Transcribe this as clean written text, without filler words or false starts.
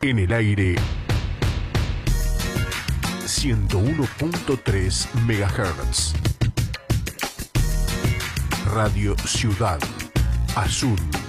En el aire 101.3 MHz. Radio Ciudad Azul.